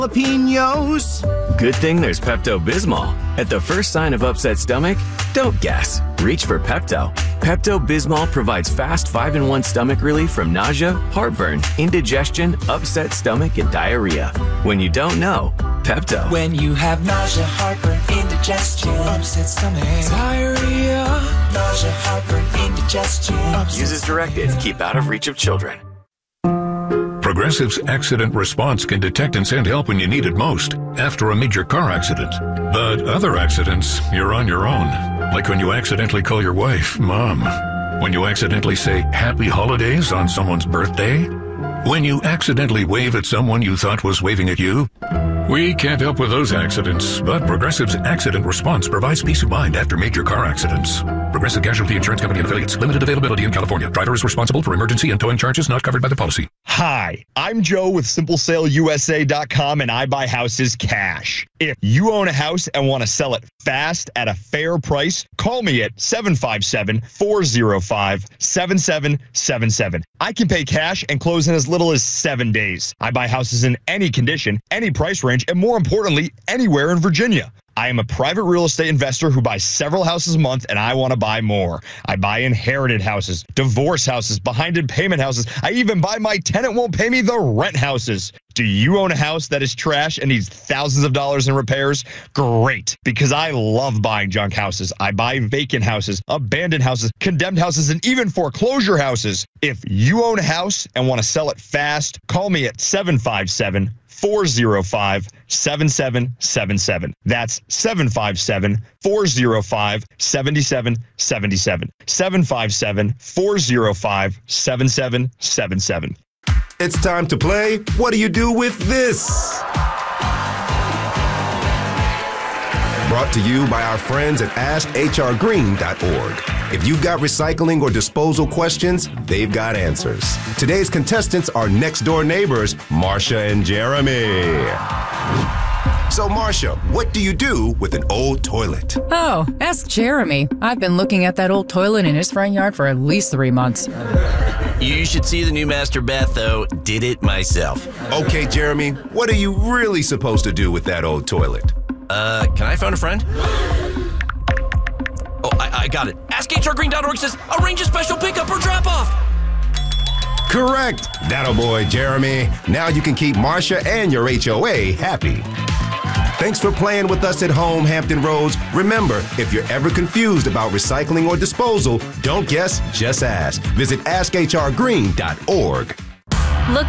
jalapenos. Good thing there's Pepto-Bismol. At the first sign of upset stomach, don't guess. Reach for Pepto. Pepto-Bismol provides fast 5-in-1 stomach relief from nausea, heartburn, indigestion, upset stomach, and diarrhea. When you don't know, Pepto. When you have nausea, heartburn, indigestion, upset stomach, diarrhea, nausea, heartburn, indigestion. Use as directed. Keep out of reach of children. Progressive's accident response can detect and send help when you need it most, after a major car accident. But other accidents, you're on your own. Like when you accidentally call your wife Mom. When you accidentally say Happy Holidays on someone's birthday. When you accidentally wave at someone you thought was waving at you. We can't help with those accidents, but Progressive's accident response provides peace of mind after major car accidents. Progressive Casualty Insurance Company and affiliates. Limited availability in California. Driver is responsible for emergency and towing charges not covered by the policy. Hi, I'm Joe with SimpleSaleUSA.com, and I buy houses cash. If you own a house and want to sell it fast at a fair price, call me at 757-405-7777. I can pay cash and close in as little as 7 days. I buy houses in any condition, any price range, and more importantly, anywhere in Virginia. I am a private real estate investor who buys several houses a month, and I want to buy more. I buy inherited houses, divorce houses, behind in payment houses. I even buy my tenant won't pay me the rent houses. Do you own a house that is trash and needs thousands of dollars in repairs? Great, because I love buying junk houses. I buy vacant houses, abandoned houses, condemned houses, and even foreclosure houses. If you own a house and want to sell it fast, call me at 757-405-7777. That's 757-405-7777. 757-405-7777. It's time to play What Do You Do With This? Brought to you by our friends at AskHRGreen.org. If you've got recycling or disposal questions, they've got answers. Today's contestants are next-door neighbors, Marcia and Jeremy. So, Marcia, what do you do with an old toilet? Oh, ask Jeremy. I've been looking at that old toilet in his front yard for at least 3 months. You should see the new master bath, though. Did it myself. Okay, Jeremy, what are you really supposed to do with that old toilet? Can I phone a friend? Oh, I got it. AskHRGreen.org says, arrange a special pickup or drop-off. Correct. That'll boy, Jeremy. Now you can keep Marcia and your HOA happy. Thanks for playing with us at home, Hampton Roads. Remember, if you're ever confused about recycling or disposal, don't guess, just ask. Visit AskHRGreen.org.